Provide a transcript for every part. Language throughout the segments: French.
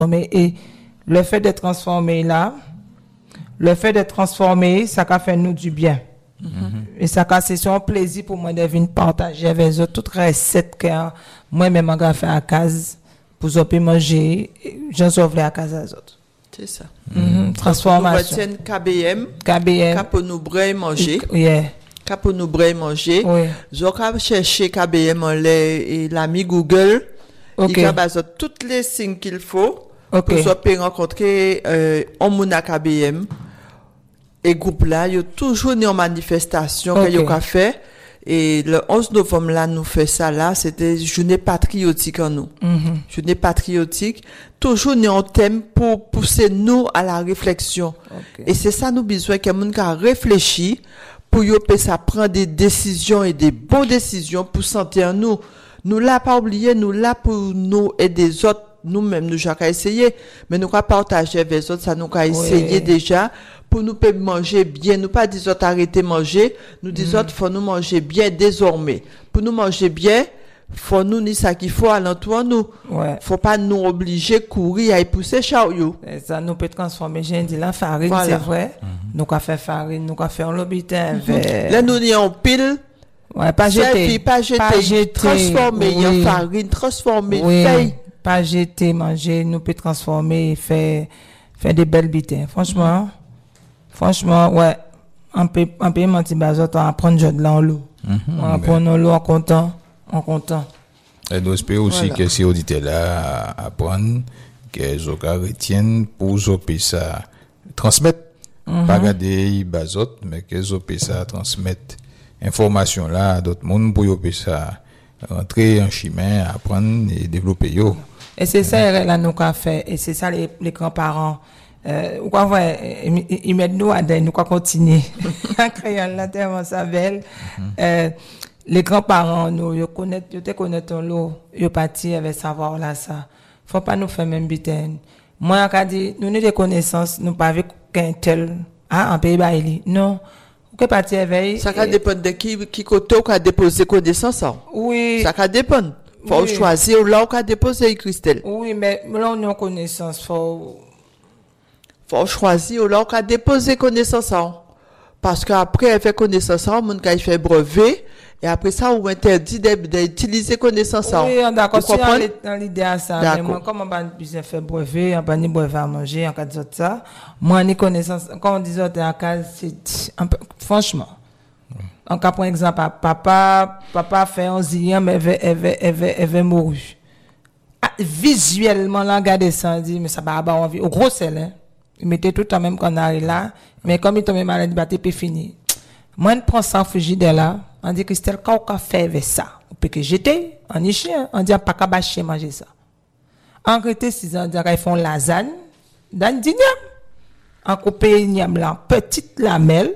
Et le fait d'être transformé là, ça a fait nous du bien. Et ça c'est son plaisir pour moi de venir partager avec les autres toutes recettes que moi-même j'ai fait à casa pour qu'ils manger, j'en sauve à casa les autres. C'est ça. Transformation. Nous KBM. Pour nous brailler manger. Pour nous brailler manger. Je vais chercher KBM en l'ami Google. Il a toutes les signes qu'il faut pour se rencontrer en Mouna KBM. Et groupe là, il y a toujours une manifestation qu'il y a fait. Et le 11 novembre là, nous fait ça là, c'était journée patriotique en nous. Journée patriotique. Toujours un thème pour pousser nous à la réflexion. Et c'est ça nous besoin que moun ka réfléchir pour yo peut ça prendre des décisions et des bonnes décisions pour sentir nous. Nous là pas oublier, nous là pour nous et des autres, nous-mêmes nous j'ai essayé, mais nous pas partager avec les autres, ça nous a essayé déjà pour nous peut manger bien, nous pas des autres arrêter manger, nous des autres faut nous manger bien désormais. Pour nous manger bien, faut nous ni ça qu'il faut alentour nous. Faut pas nous obliger courir à pousser chariot. Ça nous peut transformer, j'ai dit la farine, c'est vrai. Nous qu'a fait farine, nous qu'a fait un lobitin. Là nous y en pile. Pas jeter, transformer en farine, transformer feuille. Pas jeter, manger, nous peut transformer, faire des belles bitins. Franchement, ouais, on peut mentir bazot, on apprend de l'eau. On apprend l'eau en content. Et nous espérons aussi que ces auditeurs-là apprennent, que Zoka retiennent pour Zopé ça transmettre. Pas garder bazot, mais que Zopé ça transmettre information là à d'autres monde pour Zopé ça rentrer en chemin, apprendre et développer yo. Et c'est ça là nous qu'a fait, et c'est ça les grands-parents. Ou quoi ouais, ils mettent nous à nous quoi continuer. En créant la tellement ça belle. Les grands-parents nous ils connaissent l'eau, ils parti avec savoir là ça. Faut pas nous faire même bitin. Moi quand dit nous des connaissances, nous pas avec qu'un tel en pays baili. Non. Que parti avec ça va dépendre de qui côté ou qu'a déposer connaissance. Oui. Ça va dépendre. Faut choisir là où qu'a déposer Christelle. Oui, mais là on a connaissance faut choisir là où qu'a déposer connaissance. Parce qu'après elle fait connaissance, on quand il fait brevet et après ça on interdit d'utiliser connaissance. Oui, d'accord, c'est dans l'idée à ça. Mais moi comme on pas besoin faire brevet, on pas ni brevet à manger en cas de ça. Moi ni connaissance quand on dit ça en cas c'est franchement. En cas par exemple papa fait 11 ans mais elle veut mourir. Visuellement là regarder ça dit mais ça va avoir envie au gros sel hein. Il mettait tout en même qu'on arrive là mais comme il tombe malade il peut fini. Moi je prends ça frigidaire là, on dit Christelle quand on fait avec ça, on peut que jeter, on y chien, on dit pas qu'à bâcher manger ça. En réalité 6 ans ils font lasagne, dans dîner. En couper niam là, petite lamelle.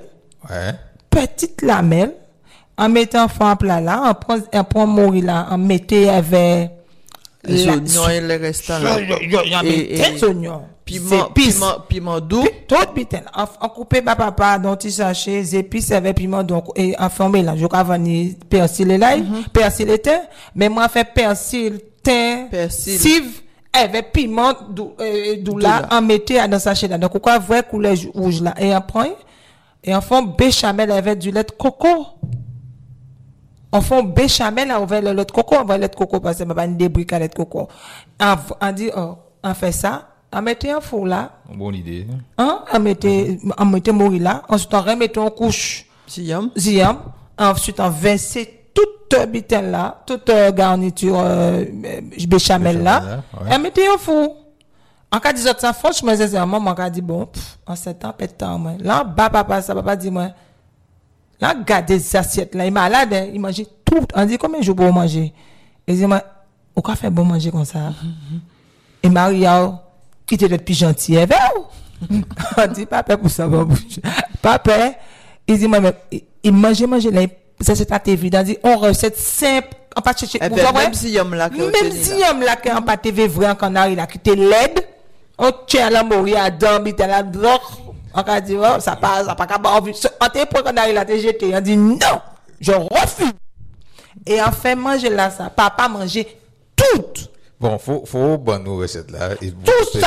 En mettant fond à plat là, on prend mourir là, on mettait avec les oignons et les restants là. Et oignons. Piment doux. Tout bitin. On coupe papa dans petit sachet, épices avec piment donc et en formé là, je vanille persil là, persil et thym, mais moi fait persil, thym, cive avec piment doux là, on mettait dans sachet là. Donc quoi vrai couleur rouge là et après et on fait béchamel avec du lait de coco. On fait béchamel avec le lait de coco, avec le lait de coco parce que pas une débris à lait de coco. On dit on fait ça. On mettait un four là. Bonne idée. On mettait mourir là. Ensuite, on remettait en couche. Ziam. Ensuite, on versait toute bitin là, toute garniture béchamel là. On mettait au four. En cas de ça, franchement, sincèrement, moi, quand dit bon, en 7 ans, peut-être temps, moi. Là, papa dit moi. Là, regarde des assiettes là. Il est malade, hein, il mange tout. On dit combien de jours pour manger? Il dit moi, on peut faire bon manger comme ça. Et Maria, qui était le plus gentil, on dit papa pour ça, papa, il dit moi, il mange là, ça c'est pas évident, il dit on recette simple, on pas chercher, même si yam là, qu'on pas TV vrai en canari là, qui te l'aide, on tient la mourir à dormir, t'as la drogue, on a dit ça pas qu'à envie, on te prend canari là, t'es jeté, on dit non, je refuse. Et enfin manger là ça, papa manger tout. Bon, faut bonne recette là. Tout ça